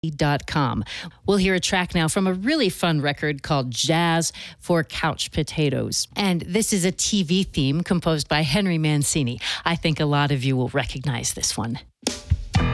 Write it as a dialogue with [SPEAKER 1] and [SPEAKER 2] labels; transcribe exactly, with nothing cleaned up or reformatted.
[SPEAKER 1] dot com. We'll hear a track now from a really fun record called Jazz for Couch Potatoes. And this is a T V theme composed by Henry Mancini. I think a lot of you will recognize this one.